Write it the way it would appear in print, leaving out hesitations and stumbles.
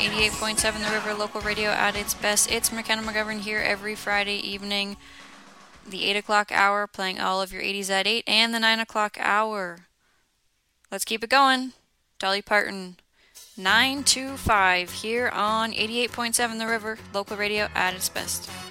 88.7 The River, local radio at its best. It's McKenna McGovern here every Friday evening, the 8 o'clock hour, playing all of your 80s at 8, and the 9 o'clock hour. Let's keep it going. Dolly Parton, 9 to 5 here on 88.7 The River, local radio at its best.